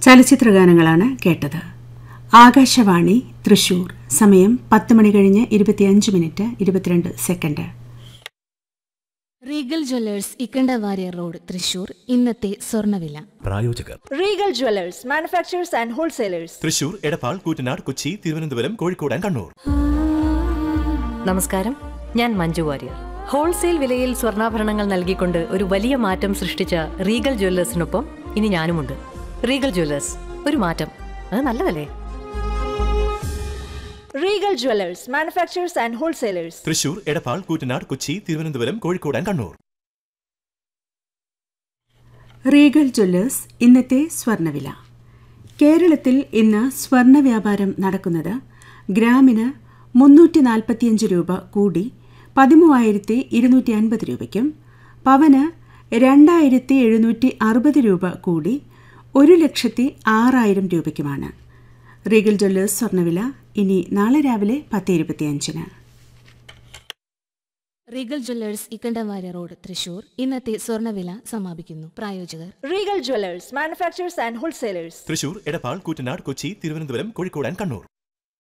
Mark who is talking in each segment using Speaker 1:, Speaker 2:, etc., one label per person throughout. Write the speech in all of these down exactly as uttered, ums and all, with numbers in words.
Speaker 1: ചലച്ചിത്രഗാനങ്ങളാണ് കേട്ടത്. ആകാശവാണി തൃശൂർ. സമയം പത്ത് മണി കഴിഞ്ഞ് ഇരുപത്തിയഞ്ച് മിനിറ്റ് ഇരുപത്തിരണ്ട് second.
Speaker 2: Regal Jewellers Ikkanda Warrier road Thrissur. ഇന്നത്തെ സ്വർണ്ണവില.
Speaker 3: പ്രായോജകർ
Speaker 4: Regal Jewellers manufacturers and wholesalers
Speaker 3: Thrissur, Edappal, Koottanad, Kochi, Thiruvananthapuram, Kozhikode and Kannur.
Speaker 5: നമസ്കാരം, ഞാൻ മഞ്ജു വാര്യർ. ഹോൾസെയിൽ വിലയിൽ സ്വർണ്ണാഭരണങ്ങൾ നൽകിക്കൊണ്ട് ഒരു വലിയ മാറ്റം സൃഷ്ടിച്ച റീഗൽ ജ്വല്ലേഴ്സിനൊപ്പം ഇനി ഞാനുമുണ്ട്. റീഗൽ ജ്വല്ലേഴ്സ്, ഒരു മാറ്റം, അത് നല്ലതല്ലേ?
Speaker 4: Regal Jewellers manufacturers and wholesalers
Speaker 3: Thrissur, Edappal, Koottanad, Kochi, Thiruvananthapuram, Kozhikode and Kannur.
Speaker 1: Regal Jewellers ഇന്നത്തെ സ്വർണ്ണവില. കേരളത്തിൽ ഇന്ന് സ്വർണ്ണ വ്യാപാരം നടക്കുന്നത് ഗ്രാമിന് മുന്നൂറ്റി നാൽപ്പത്തിയഞ്ച് രൂപ കൂടി പതിമൂവായിരത്തി ഇരുന്നൂറ്റി അൻപത് രൂപയ്ക്കും പവന് രണ്ടായിരത്തി എഴുന്നൂറ്റി അറുപത് രൂപ കൂടി ഒരു ലക്ഷത്തി ആറായിരം രൂപയ്ക്കുമാണ്. റീഗൽ ജ്വല്ലേഴ്സ് സ്വർണ്ണവില ഇനി നാളെ രാവിലെ പത്ത് ഇരുപത്തിയഞ്ചിന്.
Speaker 2: Regal Jewellers Ikkanda Warrier road Thrissur. ഇന്നത്തെ സ്വർണ്ണവില സമാപിക്കുന്നു. പ്രായോജകർ
Speaker 4: Regal Jewellers manufacturers and wholesalers
Speaker 3: Thrissur, Edappal, Koottanad, Kochi, Thiruvananthapuram, Kozhikode and Kannur.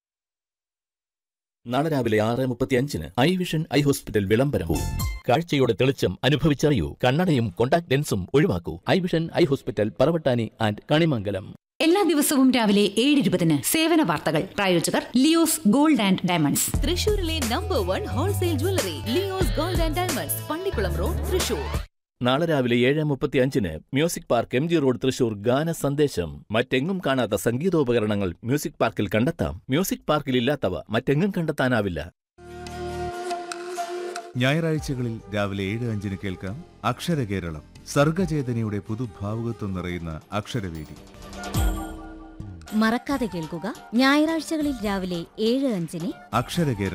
Speaker 6: നാളെ രാവിലെ ആറ് മുപ്പത്തി അഞ്ചിന് ഐ വിഷൻ ഐ ഹോസ്പിറ്റൽ വിളംബരവും. കാഴ്ചയുടെ തെളിച്ചം അനുഭവിച്ചറിയൂ. കണ്ണടയും contact ലെൻസും ഒഴിവാക്കൂ. I vision eye hospital, Paravattani and Kanimangalam.
Speaker 7: എല്ലാ ദിവസവും രാവിലെ ഏഴ് ഇരുപതിന് സേവന വാർത്തകൾ. പ്രായോജകർ ലിയോസ് ഗോൾഡ് ആൻഡ് ഡയമണ്ട്സ്.
Speaker 8: തൃശൂരിലെ number one wholesale jewellery Leo's gold and diamonds, Pallikkulam road, Thrissur.
Speaker 6: നാളെ രാവിലെ ഏഴ് മുപ്പത്തി അഞ്ചിന് music park M G road Thrissur ഗാന സന്ദേശം. മറ്റെങ്ങും കാണാത്ത സംഗീതോപകരണങ്ങൾ മ്യൂസിക് പാർക്കിൽ കണ്ടെത്താം. മ്യൂസിക് പാർക്കിൽ ഇല്ലാത്തവ മറ്റെങ്ങും കണ്ടെത്താനാവില്ല.
Speaker 9: ഞായറാഴ്ചകളിൽ രാവിലെ ഏഴ് അഞ്ചിന് കേൾക്കാം അക്ഷരകേരളം. സർഗചേതനയുടെ പുതുഭാവുകത്വം നിറയുന്ന അക്ഷരവേദി.
Speaker 10: മറക്കാതെ കേൾക്കുക ഞായറാഴ്ചകളിൽ രാവിലെ ഏഴ് അഞ്ചിന്
Speaker 9: അക്ഷരകേരളം.